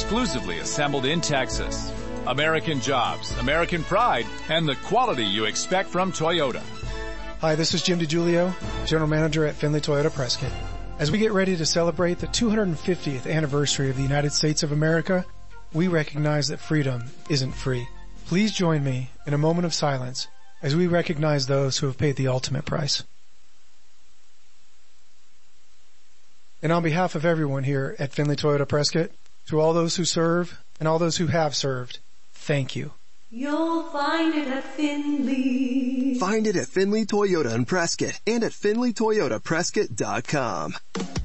exclusively assembled in Texas. American jobs, American pride, and the quality you expect from Toyota. Hi, this is Jim DiGiulio, General Manager at Findlay Toyota Prescott. As we get ready to celebrate the 250th anniversary of the United States of America, we recognize that freedom isn't free. Please join me in a moment of silence as we recognize those who have paid the ultimate price. And on behalf of everyone here at Findlay Toyota Prescott, to all those who serve and all those who have served, thank you. You'll find it at Findlay. Find it at Findlay Toyota in Prescott and at FindlayToyotaPrescott.com.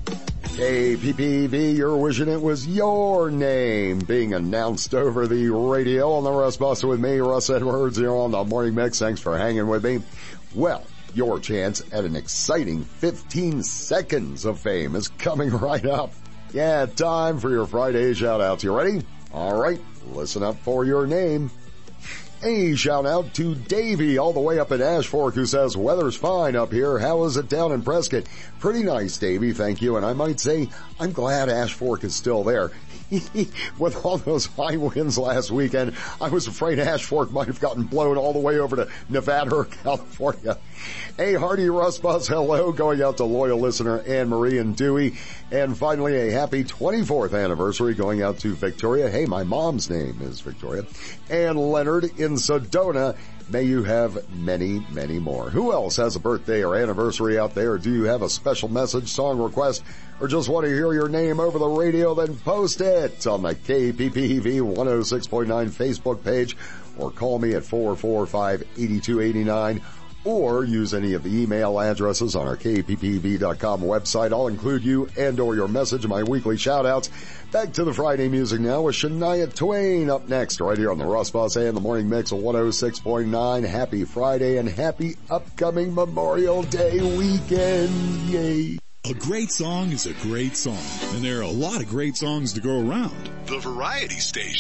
KPPV, you're wishing it was your name being announced over the radio on the Russ Buster with me, Russ Edwards, here on the Morning Mix. Thanks for hanging with me. Well, your chance at an exciting 15 seconds of fame is coming right up. Yeah, time for your Friday shout-outs. You ready? All right, listen up for your name. A shout-out to Davey all the way up in Ash Fork who says, weather's fine up here. How is it down in Prescott? Pretty nice, Davey, thank you. And I might say, I'm glad Ash Fork is still there. With all those high winds last weekend, I was afraid Ash Fork might have gotten blown all the way over to Nevada or California. A hearty Russ Buzz hello going out to loyal listener Anne Marie and Dewey. And finally, a happy 24th anniversary going out to Victoria. Hey, my mom's name is Victoria. And Leonard in Sedona. May you have many, many more. Who else has a birthday or anniversary out there? Do you have a special message, song request, or just want to hear your name over the radio? Then post it on the KPPV 106.9 Facebook page or call me at 445-8289 or use any of the email addresses on our kppv.com website. I'll include you and or your message in my weekly shout-outs. Back to the Friday music now with Shania Twain up next right here on the Russ Bus and the Morning Mix of 106.9. Happy Friday and happy upcoming Memorial Day weekend. Yay. A great song is a great song, and there are a lot of great songs to go around. The Variety Station.